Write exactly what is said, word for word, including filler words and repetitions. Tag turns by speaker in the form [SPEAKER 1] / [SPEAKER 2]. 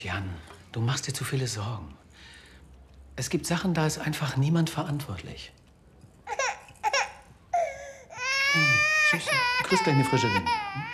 [SPEAKER 1] Jan, du machst dir zu viele Sorgen. Es gibt Sachen, da ist einfach niemand verantwortlich. Hey, Süße, du kriegst gleich eine frische Windel. Hm?